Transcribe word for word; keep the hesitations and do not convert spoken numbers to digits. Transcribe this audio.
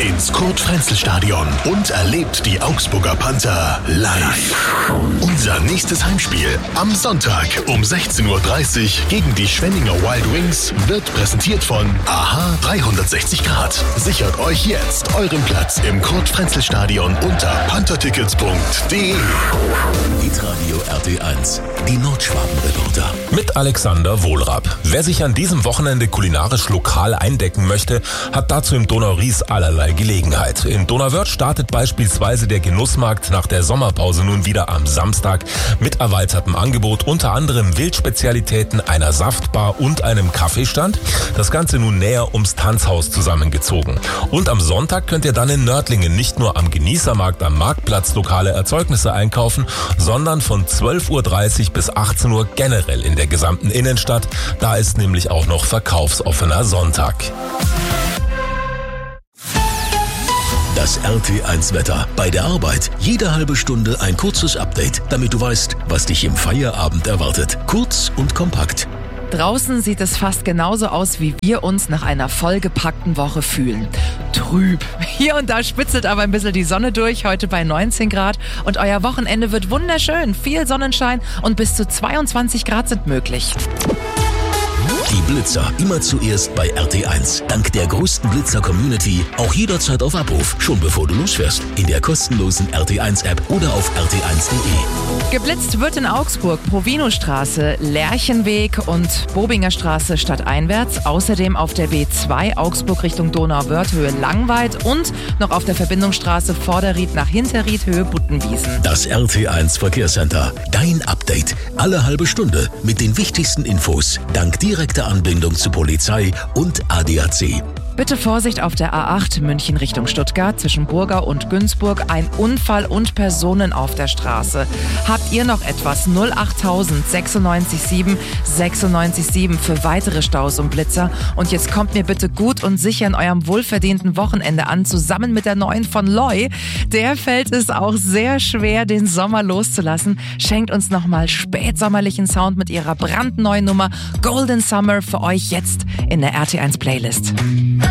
ins Kurt-Frenzel-Stadion und erlebt die Augsburger Panther live. Unser nächstes Heimspiel am Sonntag um sechzehn Uhr dreißig gegen die Schwenninger Wild Wings wird präsentiert von AHA dreihundertsechzig Grad. Sichert euch jetzt euren Platz im Kurt-Frenzel-Stadion unter panthertickets punkt de. Hitradio R T eins, die Nordschwaben-Reporter. Mit Alexander Wohlrab. Wer sich an diesem Wochenende kulinarisch lokal eindecken möchte, hat dazu im Donau-Ries allerlei Gelegenheit. In Donauwörth startet beispielsweise der Genussmarkt nach der Sommerpause nun wieder am Samstag mit erweitertem Angebot, unter anderem Wildspezialitäten, einer Saftbar und einem Kaffeestand. Das Ganze nun näher ums Tanzhaus zusammengezogen. Und am Sonntag könnt ihr dann in Nördlingen nicht nur am Genießermarkt am Marktplatz lokale Erzeugnisse einkaufen, sondern von zwölf Uhr dreißig bis achtzehn Uhr generell in der gesamten Innenstadt. Da ist nämlich auch noch verkaufsoffener Sonntag. Das R T eins Wetter. Bei der Arbeit jede halbe Stunde ein kurzes Update, damit du weißt, was dich im Feierabend erwartet. Kurz und kompakt. Draußen sieht es fast genauso aus, wie wir uns nach einer vollgepackten Woche fühlen. Trüb. Hier und da spitzelt aber ein bisschen die Sonne durch, heute bei neunzehn Grad. Und euer Wochenende wird wunderschön. Viel Sonnenschein und bis zu zweiundzwanzig Grad sind möglich. Die Blitzer immer zuerst bei R T eins. Dank der größten Blitzer-Community auch jederzeit auf Abruf, schon bevor du losfährst. In der kostenlosen R T eins App oder auf r t eins punkt de. Geblitzt wird in Augsburg Provinostraße, Lerchenweg und Bobinger Straße stadteinwärts. Außerdem auf der B zwei Augsburg Richtung Donauwörth Höhe Langweid und noch auf der Verbindungsstraße Vorderried nach Hinterried Höhe Buttenwiesen. Das R T eins Verkehrscenter. Dein Update. Alle halbe Stunde mit den wichtigsten Infos. Dank direkter Anbindung zu Polizei und A D A C. Bitte Vorsicht auf der A acht München Richtung Stuttgart zwischen Burgau und Günzburg. Ein Unfall und Personen auf der Straße. Habt ihr noch etwas? null achttausend sechsundneunzig sieben sechsundneunzig sieben für weitere Staus und Blitzer. Und jetzt kommt mir bitte gut und sicher in eurem wohlverdienten Wochenende an, zusammen mit der neuen von Loy. Der fällt es auch sehr schwer, den Sommer loszulassen. Schenkt uns nochmal spätsommerlichen Sound mit ihrer brandneuen Nummer Golden Summer für euch jetzt in der R T eins Playlist.